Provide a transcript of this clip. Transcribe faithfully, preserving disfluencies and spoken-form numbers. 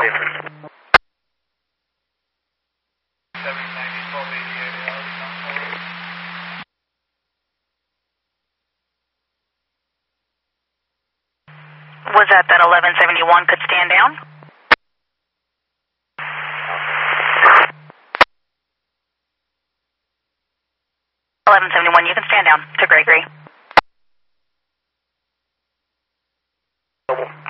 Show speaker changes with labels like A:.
A: leave.
B: Was that that eleven seventy-one could stand down? eleven seventy-one, you can stand down to Gregory.
A: Double.